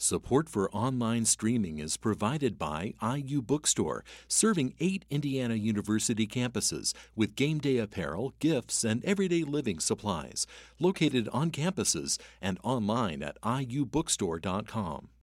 Support for online streaming is provided by IU Bookstore, serving 8 Indiana University campuses with game day apparel, gifts, and everyday living supplies. Located on campuses and online at iubookstore.com.